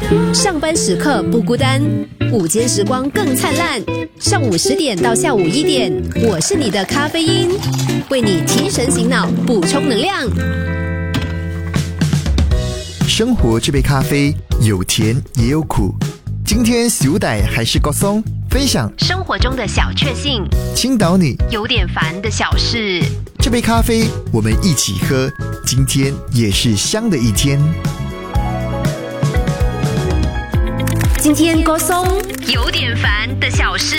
上班时刻不孤单，午间时光更灿烂。上午10点到下午1点，我是你的咖啡因，为你提神醒脑，补充能量。 生活这杯咖啡有甜也有苦，今天小歹还是高松，分享生活中的小确幸， 倾倒你有点烦的小事。 这杯咖啡我们一起喝，今天也是香的一天。 今天高松有点烦的小事。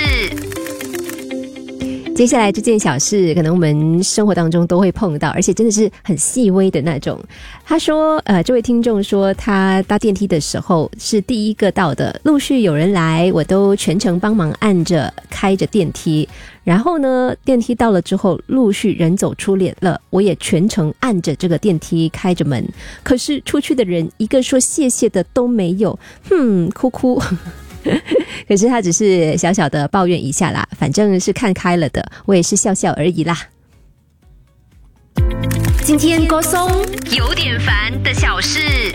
接下来这件小事可能我们生活当中都会碰到，而且真的是很细微的那种。他说这位听众说他搭电梯的时候是第一个到的，陆续有人来我都全程帮忙按着开着电梯，然后呢电梯到了之后陆续人走出脸了，我也全程按着这个电梯开着门，可是出去的人一个说谢谢的都没有，哭哭可是他只是小小的抱怨一下啦，反正是看开了的，我也是笑笑而已啦。今天高松有点烦的小事。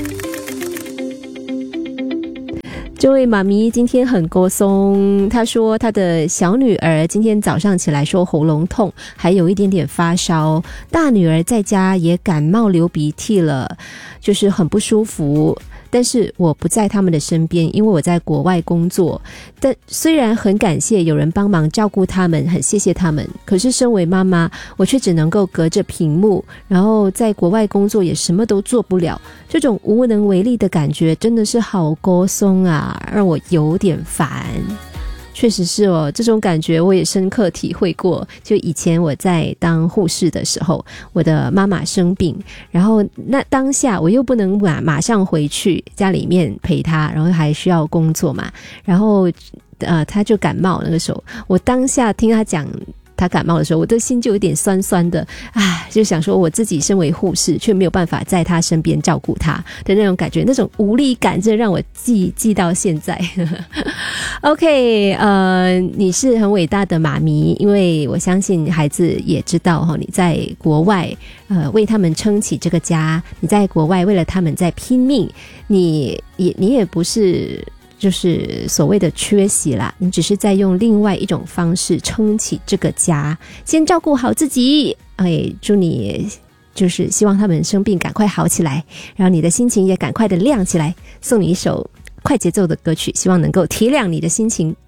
这位妈咪今天很高松，她说她的小女儿今天早上起来说喉咙痛，还有一点点发烧，大女儿在家也感冒流鼻涕了，就是很不舒服，但是我不在他们的身边，因为我在国外工作。但虽然很感谢有人帮忙照顾他们，很谢谢他们，可是身为妈妈，我却只能够隔着屏幕，然后在国外工作也什么都做不了，这种无能为力的感觉真的是好高松啊，让我有点烦。确实是哦，这种感觉我也深刻体会过。就以前我在当护士的时候，我的妈妈生病，然后那当下我又不能马上回去家里面陪她，然后还需要工作嘛，然后她就感冒，那个时候我当下听她讲他感冒的时候，我的心就有点酸酸的，就想说我自己身为护士却没有办法在他身边照顾他的那种感觉，那种无力感真的让我记到现在OK， 你是很伟大的妈咪，因为我相信孩子也知道你在国外为他们撑起这个家，你在国外为了他们在拼命，你也不是就是所谓的缺席啦，你只是在用另外一种方式撑起这个家，先照顾好自己。祝你就是希望他们生病赶快好起来，然后你的心情也赶快的亮起来，送你一首快节奏的歌曲，希望能够提亮你的心情。